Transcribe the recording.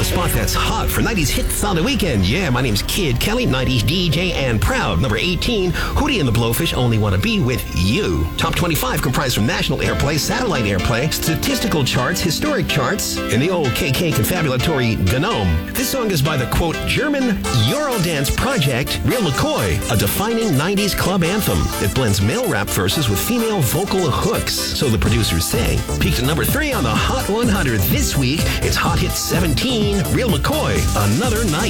spot that's hot for 90s hits on the weekend. Yeah, my name's Kid Kelly, 90s DJ and proud. Number 18, Hootie and the Blowfish, Only Wanna Be With You. Top 25 comprised from national airplay, satellite airplay, statistical charts, historic charts, and the old KK confabulatory GNOME. This song is by the, quote, German Eurodance project, Real McCoy, a defining 90s club anthem. It blends male rap verses with female vocal hooks, so the producers say. Peaked at number 3 on the Hot 100 this week. It's Hot Hit 17, Real McCoy, Another Night.